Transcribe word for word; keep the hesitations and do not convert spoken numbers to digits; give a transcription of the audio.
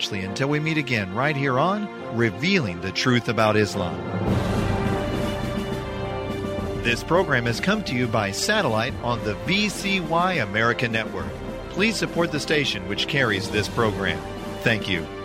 seriously until we meet again right here on Revealing the Truth About Islam. This program has come to you by satellite on the V C Y America Network. Please support the station which carries this program. Thank you.